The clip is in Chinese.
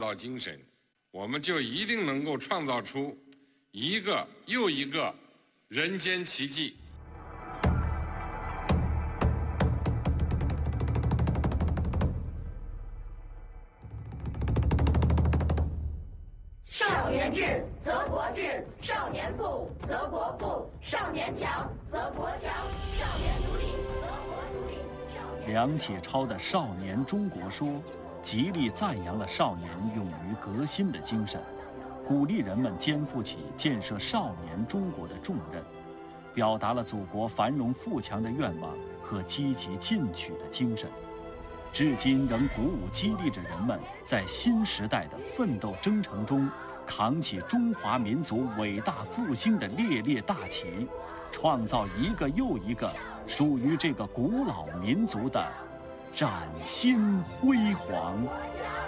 造精神，我们就一定能够创造出一个又一个人间奇迹。 少年智则国智，少年富则国富，少年强则国强，少年独立则国独立。 梁启超的《少年中国说》极力赞扬了少年勇于革新的精神，鼓励人们肩负起建设少年中国的重任，表达了祖国繁荣富强的愿望和积极进取的精神，至今仍鼓舞激励着人们在新时代的奋斗征程中扛起中华民族伟大复兴的烈烈大旗，创造一个又一个属于这个古老民族的崭新辉煌。